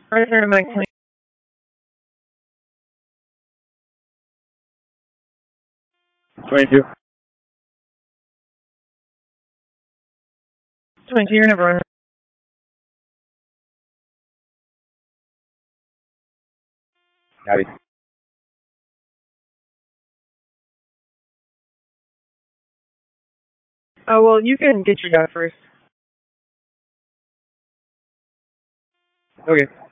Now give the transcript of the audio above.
Right there, my claim. 22. 22, you're never running. Copy. Oh, well, you can get your guy first. Okay.